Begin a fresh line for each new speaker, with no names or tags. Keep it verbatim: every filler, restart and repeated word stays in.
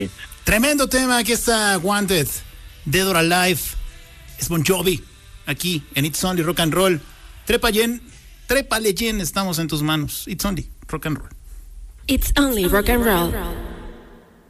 Tremendo tema, aquí está Wanted, Dead or Alive, es Bon Jovi, aquí en It's Only Rock and Roll. Trepa Jen, trépale Jen, estamos en tus manos. It's Only Rock and Roll.
It's Only Rock and Roll.